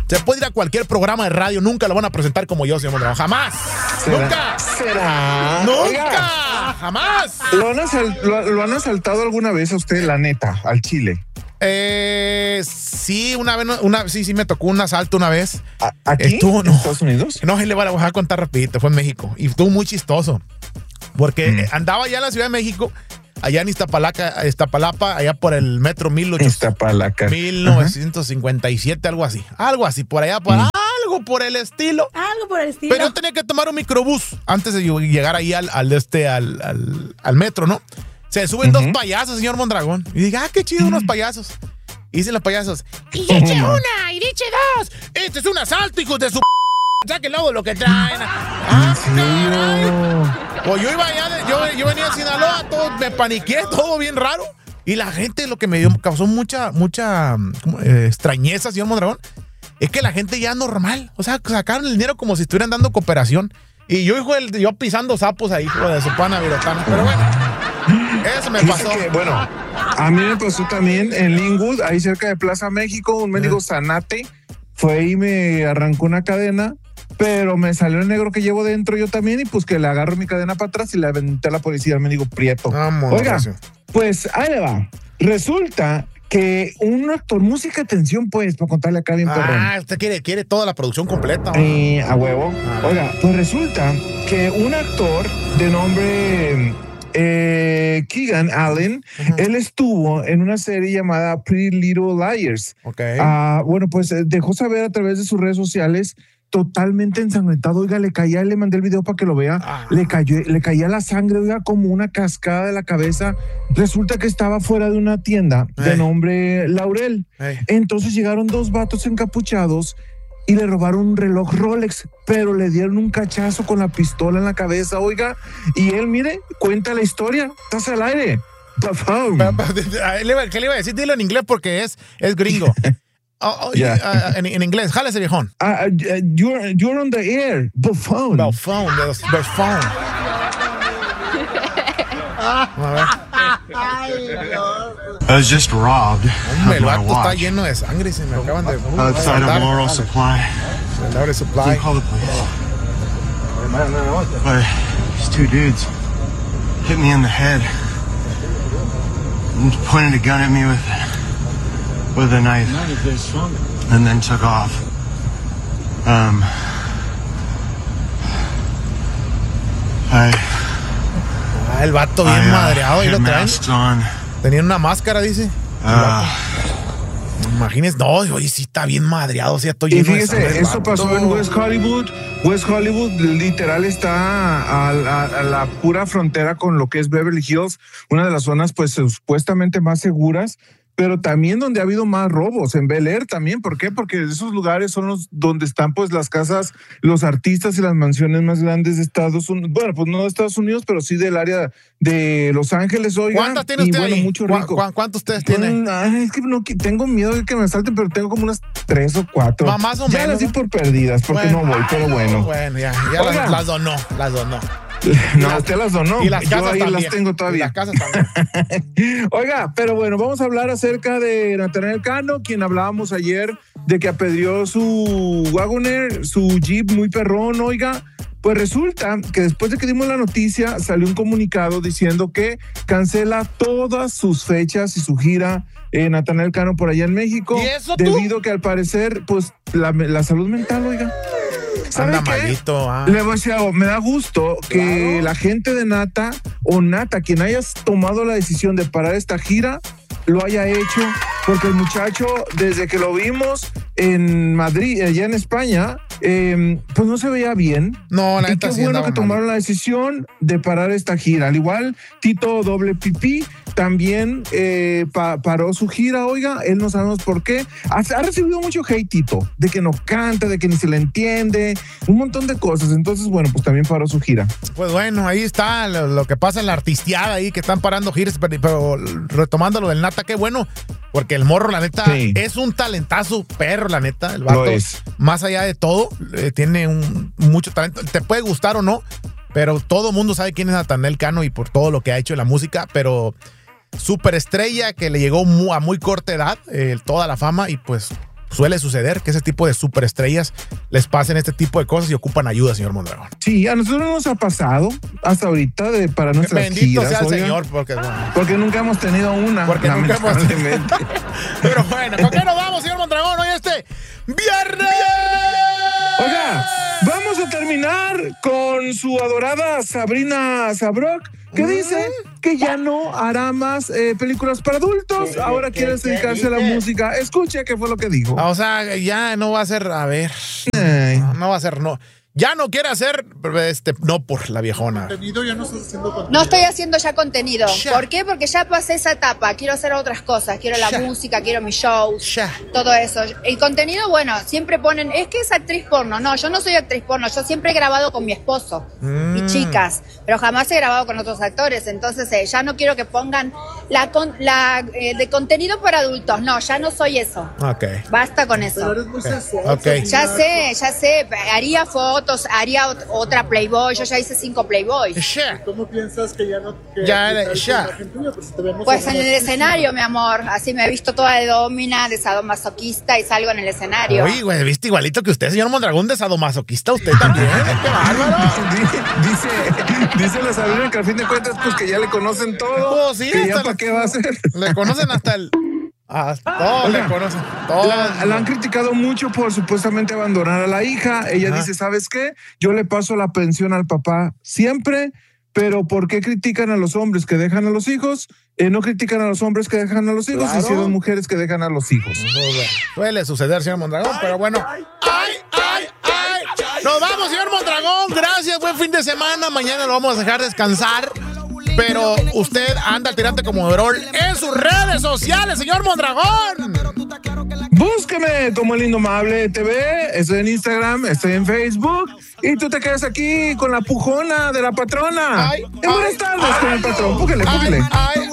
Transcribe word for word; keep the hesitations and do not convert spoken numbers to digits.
Se puede ir a cualquier programa de radio, nunca lo van a presentar como yo, señor Mondragón. ¡Jamás! ¿Será? ¡Nunca! ¿Será? ¡Nunca! Oiga, ¡Jamás! ¿Lo han, asal- lo, lo han asaltado alguna vez a usted, la neta, al Chile? Eh, sí, una vez, una, sí, sí me tocó un asalto una vez. ¿A- ¿Aquí? Estuvo, no. ¿En Estados Unidos? No, le voy a contar rapidito, fue en México. Y estuvo muy chistoso. Porque Mm. eh, andaba allá en la Ciudad de México, allá en Iztapalaca, Iztapalapa, allá por el metro mil ochocientos, Iztapalaca. mil novecientos cincuenta y siete, algo así. Algo así, por allá, por Mm. algo por el estilo. Algo por el estilo. Pero yo tenía que tomar un microbús antes de yo llegar ahí al, al, este, al, al, al metro, ¿no? Se suben Ujú. dos payasos, señor Mondragón. Y dije, ah, qué chido, unos payasos. Y dicen los payasos, y dice Ujú. una, y dice dos. Este es un asalto, hijos de su p. Saquen luego lo que traen. Ah, caray. Pues yo iba allá, de- yo, yo venía a Sinaloa, todo, me paniqué, todo bien raro. Y la gente, lo que me dio, causó mucha, mucha ¿cómo? Eh, extrañeza, señor Mondragón, es que la gente ya normal, o sea, sacaron el dinero como si estuvieran dando cooperación. Y yo, hijo, del- yo pisando sapos ahí, hijo de su pana virotana. Pero bueno, eso me Fíjate pasó. que, bueno, a mí me pasó también en Linwood, ahí cerca de Plaza México, un mendigo zanate fue y me arrancó una cadena, pero me salió el negro que llevo dentro yo también y pues que le agarro mi cadena para atrás y le aventé a la policía al mendigo prieto. Vamos, Oiga, Horacio. pues ahí le va. Resulta que un actor, música, atención pues, para contarle acá bien perrón. Ah, usted quiere, quiere toda la producción completa. ¿no? Eh, a huevo. Ah. Oiga, pues resulta que un actor de nombre eh, Keegan Allen, Ujú. él estuvo en una serie llamada Pretty Little Liars. Ok. Ah, bueno, pues eh, dejó saber a través de sus redes sociales totalmente ensangrentado. Oiga, le caía, le mandé el video para que lo vea. Ah. Le cayó, le caía la sangre, oiga, como una cascada de la cabeza. Resulta que estaba fuera de una tienda de Eh. nombre Laurel. Ey. Entonces llegaron dos vatos encapuchados y le robaron un reloj Rolex, pero le dieron un cachazo con la pistola en la cabeza, oiga. Y él, mire, cuenta la historia. Estás al aire. Bafam. Pa- pa- a él le iba- ¿Qué le iba a decir? Dilo en inglés porque es, es gringo. Oh, oh, Ya. ah, en, en inglés, jálese, viejón. Ah, ah, you're, you're on the air. Bafam. Bell phone, the, the phone. A ver. I was just robbed Hombre, of el my vato está watch lleno de sangre y se me acaban de... outside of Laurel Supply. Laurel You Supply. call the police. But these two dudes hit me in the head and pointed a gun at me with with a knife, and then took off. Um, I, Ah, el vato bien I uh, madreado y had lo traen. masks on. Tenía una máscara, dice. El Uh, vato. Imagínese, no, oye, sí está bien madreado, sí estoy Y lleno de sangre fíjese, el eso vato. pasó en West Hollywood. West Hollywood literal está a, la- a la pura frontera con lo que es Beverly Hills, una de las zonas pues supuestamente más seguras, pero también donde ha habido más robos, en Bel Air también. ¿Por qué? Porque esos lugares son los donde están pues las casas, los artistas y las mansiones más grandes de Estados Unidos. Bueno, pues no de Estados Unidos, pero sí del área de Los Ángeles, oiga. ¿Cuántas tiene y usted bueno, ahí? mucho ¿Cu- rico. cu- ¿Cuántos ustedes tienen? Mm, ay, es que no qui- tengo miedo de que me asalten, pero tengo como unas tres o cuatro. Ma- más o ya menos, las di ¿no? por perdidas porque Bueno, no voy, pero bueno. Bueno, ya, ya Oiga. las, las donó, las donó. No, las- usted las donó. Y las Yo casas ahí también. las tengo Y todavía. las casas también. Oiga, pero bueno, vamos a hablar acerca de Natanael Cano, quien hablábamos ayer de que apedreó su Wagoner, su Jeep muy perrón, oiga. Pues resulta que después de que dimos la noticia, salió un comunicado diciendo que cancela todas sus fechas y su gira eh, Natanael Cano por allá en México. ¿Y eso tú? Debido que al parecer, pues, la, la salud mental, oiga. ¿Sabe Anda qué? malito. Ah. Le voy a decir algo, me da gusto que Claro. la gente de Nata o Nata, quien haya tomado la decisión de parar esta gira, lo haya hecho, porque el muchacho, desde que lo vimos en Madrid, allá en España, eh, pues no se veía bien. No, la Y neta qué sí bueno andaba que tomaron la decisión de parar esta gira. Al igual, Tito Doble Pipí también eh, pa- paró su gira, oiga, él no sabemos por qué. Ha, ha recibido mucho hate, Tito, de que no canta, de que ni se le entiende, un montón de cosas. Entonces, bueno, pues también paró su gira. Pues bueno, ahí está lo, lo que pasa en la artisteada ahí, que están parando giras, pero, pero retomando lo del Nata, qué bueno, porque el morro, la neta, Sí. es un talentazo perro, la neta, el vato, Lo es. más allá de todo, eh, tiene un, mucho talento, te puede gustar o no, pero todo mundo sabe quién es Natanael Cano y por todo lo que ha hecho en la música, pero superestrella que le llegó mu- a muy corta edad, eh, toda la fama, y pues suele suceder que ese tipo de superestrellas les pasen este tipo de cosas y ocupan ayuda, señor Mondragón. Sí, a nosotros nos ha pasado hasta ahorita de, para nuestras Bendito giras, sea el oiga, Señor, porque, bueno, porque nunca hemos tenido una. porque nunca hemos lamentablemente. Pero bueno, ¿con qué nos vamos, señor Mondragón, hoy este viernes? Oiga, vamos a terminar con su adorada Sabrina Sabrok, que mm. dice que ya no hará más eh, películas para adultos. ¿Qué, Ahora qué, quiere dedicarse a la música. Escuche qué fue lo que dijo. O sea, ya no va a ser, a ver, no, no va a ser, no. Ya no quiere hacer, este, no por la viejona. Ya no, estás haciendo contenido. No estoy haciendo ya contenido. Ya. ¿Por qué? Porque ya pasé esa etapa. Quiero hacer otras cosas. Quiero la ya. música, quiero mis shows, ya. todo eso. El contenido, bueno, siempre ponen, es que es actriz porno. No, yo no soy actriz porno. Yo siempre he grabado con mi esposo mm. y chicas, pero jamás he grabado con otros actores. Entonces, eh, ya no quiero que pongan la, con, la eh, de contenido para adultos. No, ya no soy eso. Ok. Basta con eso. Pero eres muy sensual. Okay. Ya sé, ya sé. Haría fotos, haría ot- otra Playboy. Yo ya hice cinco Playboys. Ya. ¿Cómo piensas que ya no que Ya, que ya. imagen tuya? Pues, te vemos Pues en en el una- escenario, mi amor. Así me he visto toda de domina, de sadomasoquista y salgo en el escenario. Oye, güey, viste igualito que usted, señor Mondragón, de sadomasoquista, usted también. ¡Qué bárbaro! Dice, dice la Sabrina que al fin de cuentas, pues que ya le conocen todo. Oh, sí, que ya hasta para le- qué va a hacer. Le conocen hasta el... Hasta todo Oiga, le conocen. Todo. La, la han criticado mucho por supuestamente abandonar a la hija. Ella Ajá. dice, ¿sabes qué? Yo le paso la pensión al papá siempre, pero ¿por qué critican a los hombres que dejan a los hijos? Eh, no critican a los hombres que dejan a los hijos, Claro. y si las mujeres que dejan a los hijos. Suele suceder, señor Mondragón, pero bueno. ¡Ay, ay, ay! Nos vamos, señor Mondragón. Gracias, buen fin de semana. Mañana lo vamos a dejar descansar. Pero usted anda al tirante como overol en sus redes sociales, señor Mondragón. Búsqueme como El Indomable T V. Estoy en Instagram, estoy en Facebook. Y tú te quedas aquí con la pujona de la patrona. Ay, y buenas ay, tardes ay, con el patrón. Púquele, Ay, púquele. ay,